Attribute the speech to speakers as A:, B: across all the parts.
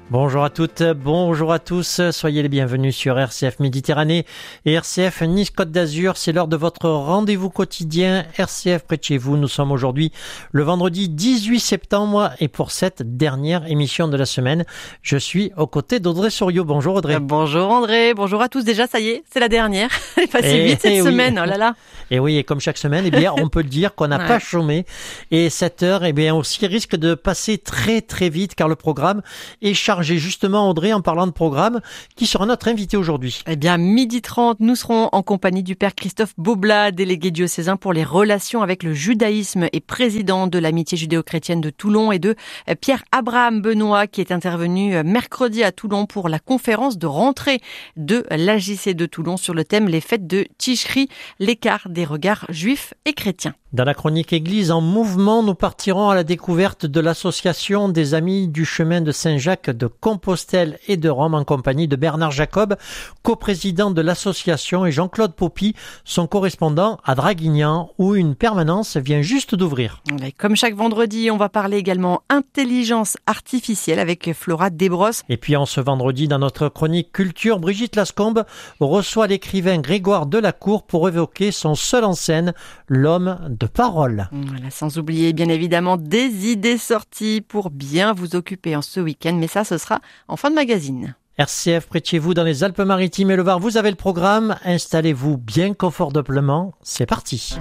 A: Bonjour à toutes, bonjour à tous, soyez les bienvenus sur RCF Méditerranée et RCF Nice-Côte d'Azur. C'est l'heure de votre rendez-vous quotidien RCF près de chez vous. Nous sommes aujourd'hui le vendredi 18 septembre et pour cette dernière émission de la semaine, je suis aux côtés d'Audrey Souriau. Bonjour Audrey.
B: Bonjour André, bonjour à tous. Déjà, ça y est, c'est la dernière. Elle est passée vite cette semaine, oh là là.
A: Et oui, et comme chaque semaine, eh bien, on peut le dire qu'on n'a pas chômé. Et cette heure, eh bien, aussi risque de passer très très vite car le programme est chargé. Justement, Audrey, en parlant de programme, qui sera notre invité aujourd'hui?
B: Eh bien, 12h30, nous serons en compagnie du père Christophe Boblat, délégué diocésain pour les relations avec le judaïsme et président de l'amitié judéo-chrétienne de Toulon, et de Pierre Abraham Benoît, qui est intervenu mercredi à Toulon pour la conférence de rentrée de l'AJC de Toulon sur le thème Les fêtes de Tishri, l'écart des regards juifs et chrétiens.
A: Dans la chronique Église en mouvement, nous partirons à la découverte de l'association des Amis du chemin de Saint-Jacques de Compostelle et de Rome en compagnie de Bernard Jacob, coprésident de l'association, et Jean-Claude Poppy, son correspondant à Draguignan, où une permanence vient juste d'ouvrir.
B: Et comme chaque vendredi, on va parler également intelligence artificielle avec Flora Desbrosses.
A: Et puis en ce vendredi, dans notre chronique culture, Brigitte Lascombe reçoit l'écrivain Grégoire Delacour pour évoquer son seul en scène, L'homme de parole.
B: Voilà, sans oublier bien évidemment des idées sorties pour bien vous occuper en ce week-end, mais ça, ce sera en fin de magazine.
A: RCF près de chez vous dans les Alpes-Maritimes et le Var, vous avez le programme, installez-vous bien confortablement, c'est parti.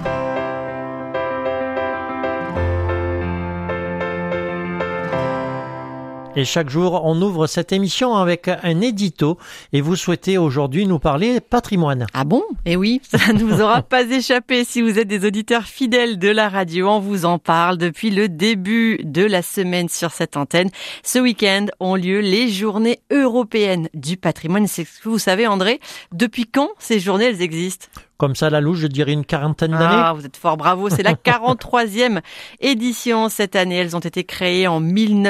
A: Et chaque jour, on ouvre cette émission avec un édito et vous souhaitez aujourd'hui nous parler patrimoine.
B: Ah bon? Eh oui, ça ne vous aura pas échappé si vous êtes des auditeurs fidèles de la radio. On vous en parle depuis le début de la semaine sur cette antenne. Ce week-end ont lieu les journées européennes du patrimoine. C'est ce que vous savez, André, depuis quand ces journées elles existent?
A: Comme ça, la louche, je dirais une quarantaine d'années.
B: Ah, vous êtes fort, bravo. C'est la 43e édition cette année. Elles ont été créées en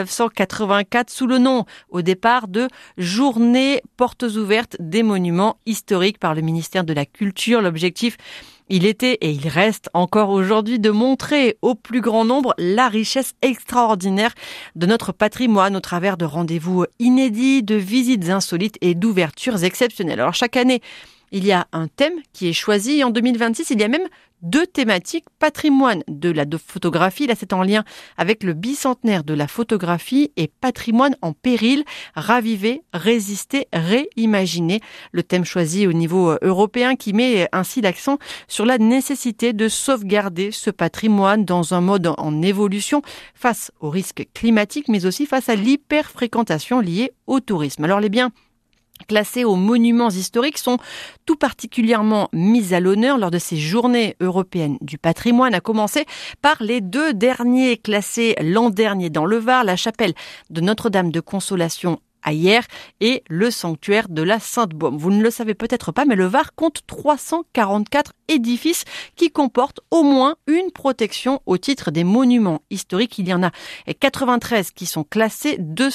B: 1984 sous le nom, au départ, de Journée portes ouvertes des monuments historiques par le ministère de la Culture. L'objectif, il était et il reste encore aujourd'hui de montrer au plus grand nombre la richesse extraordinaire de notre patrimoine au travers de rendez-vous inédits, de visites insolites et d'ouvertures exceptionnelles. Alors chaque année, il y a un thème qui est choisi et en 2026, il y a même 2 thématiques. Patrimoine de la photographie, là c'est en lien avec le bicentenaire de la photographie, et patrimoine en péril, raviver, résister, réimaginer. Le thème choisi au niveau européen qui met ainsi l'accent sur la nécessité de sauvegarder ce patrimoine dans un mode en évolution face aux risques climatiques, mais aussi face à l'hyperfréquentation liée au tourisme. Alors les biens classés aux monuments historiques sont tout particulièrement mis à l'honneur lors de ces journées européennes du patrimoine, à commencer par les 2 derniers classés l'an dernier dans le Var, la chapelle de Notre-Dame de Consolation à Hyères et le sanctuaire de la Sainte-Baume. Vous ne le savez peut-être pas, mais le Var compte 344 édifices qui comportent au moins une protection au titre des monuments historiques. Il y en a 93 qui sont classés,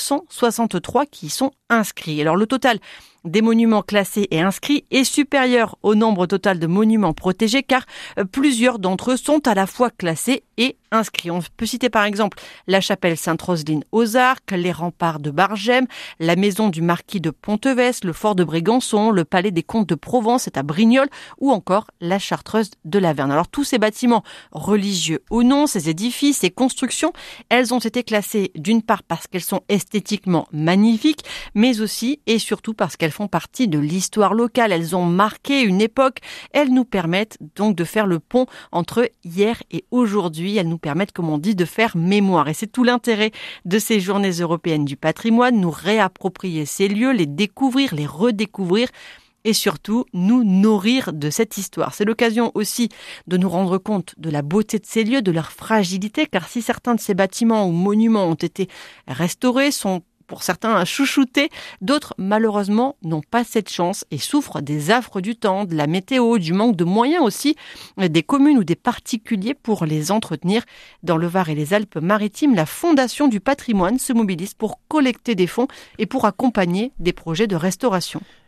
B: 263 qui sont inscrits. Alors le total des monuments classés et inscrits est supérieur au nombre total de monuments protégés, car plusieurs d'entre eux sont à la fois classés et inscrits. On peut citer par exemple la chapelle Sainte-Roseline aux Arcs, les remparts de Bargème, la maison du marquis de Pontevès, le fort de Brégançon, le palais des comtes de Provence, c'est à Brignoles, ou encore la chartreuse de Laverne. Alors tous ces bâtiments, religieux ou non, ces édifices, ces constructions, elles ont été classées d'une part parce qu'elles sont esthétiquement magnifiques, mais aussi et surtout parce qu'elles font partie de l'histoire locale. Elles ont marqué une époque. Elles nous permettent donc de faire le pont entre hier et aujourd'hui. Elles nous permettent, comme on dit, de faire mémoire. Et c'est tout l'intérêt de ces journées européennes du patrimoine, nous réapproprier ces lieux, les découvrir, les redécouvrir, et surtout nous nourrir de cette histoire. C'est l'occasion aussi de nous rendre compte de la beauté de ces lieux, de leur fragilité, car si certains de ces bâtiments ou monuments ont été restaurés, sont pour certains chouchoutés, d'autres malheureusement n'ont pas cette chance et souffrent des affres du temps, de la météo, du manque de moyens aussi des communes ou des particuliers pour les entretenir. Dans le Var et les Alpes-Maritimes, la Fondation du patrimoine se mobilise pour collecter des fonds et pour accompagner des projets de restauration.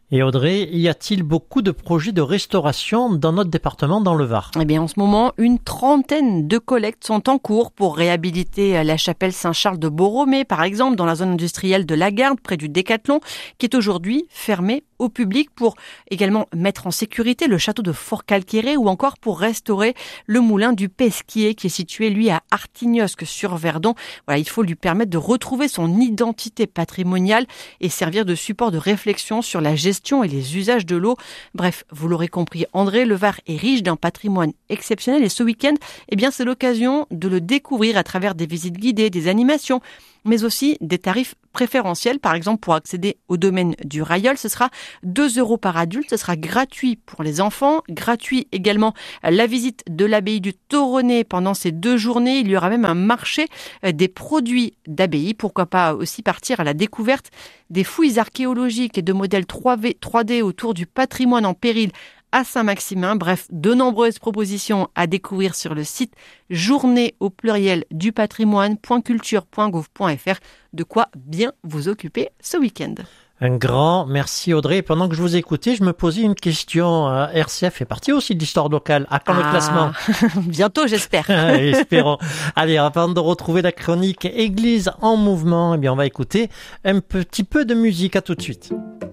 A: Et Audrey, y a-t-il beaucoup de projets de restauration dans notre département, dans le Var?
B: Eh bien, en ce moment, une trentaine de collectes sont en cours pour réhabiliter la chapelle Saint-Charles de Borromée, par exemple, dans la zone industrielle de La Garde, près du Décathlon, qui est aujourd'hui fermée au public, pour également mettre en sécurité le château de Fort-Calquéré ou encore pour restaurer le moulin du Pesquier qui est situé, lui, à Artignosc-sur-Verdon. Voilà, il faut lui permettre de retrouver son identité patrimoniale et servir de support de réflexion sur la gestion et les usages de l'eau. Bref, vous l'aurez compris, André, le Var est riche d'un patrimoine exceptionnel et ce week-end, eh bien, c'est l'occasion de le découvrir à travers des visites guidées, des animations, mais aussi des tarifs préférentiels. Par exemple, pour accéder au domaine du Railleul, ce sera 2 € par adulte, ce sera gratuit pour les enfants, gratuit également la visite de l'abbaye du Toronnet pendant ces 2 journées. Il y aura même un marché des produits d'abbaye. Pourquoi pas aussi partir à la découverte des fouilles archéologiques et de modèles 3D autour du patrimoine en péril à Saint-Maximin. Bref, de nombreuses propositions à découvrir sur le site journée au pluriel du patrimoine.culture.gouv.fr. De quoi bien vous occuper ce week-end.
A: Un grand merci Audrey. Pendant que je vous écoutais, je me posais une question. RCF fait partie aussi de l'histoire locale. À quand le classement?
B: Bientôt, j'espère.
A: Espérons. Allez, avant de retrouver la chronique Église en mouvement, eh bien, on va écouter un petit peu de musique. À tout de suite.